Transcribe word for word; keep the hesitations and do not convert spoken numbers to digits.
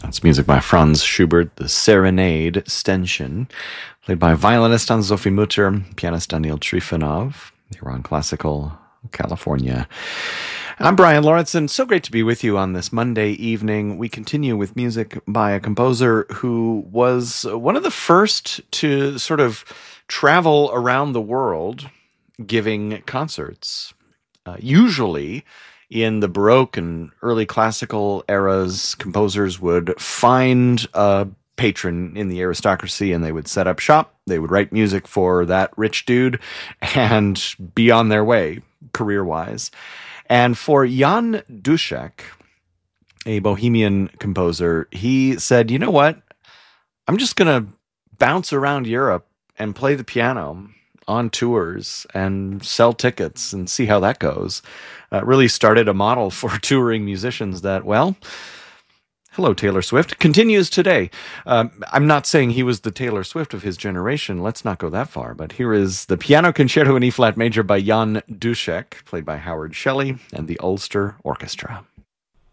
That's music by Franz Schubert, the Serenade Stenchen, played by violinist Anne-Sophie Mutter, pianist Daniil Trifonov, here on Classical California. I'm Brian Lauritsen. So great to be with you on this Monday evening. We continue with music by a composer who was one of the first to sort of travel around the world giving concerts. Uh, usually, in the Baroque and early classical eras, composers would find a patron in the aristocracy and they would set up shop. They would write music for that rich dude and be on their way, career-wise. And for Jan Dušek, a Bohemian composer, he said, you know what? I'm just going to bounce around Europe and play the piano on tours and sell tickets and see how that goes. Uh, really started a model for touring musicians that, well, hello, Taylor Swift, continues today. Um, I'm not saying he was the Taylor Swift of his generation. Let's not go that far. But here is the Piano Concerto in E-flat major by Jan Dušek, played by Howard Shelley and the Ulster Orchestra.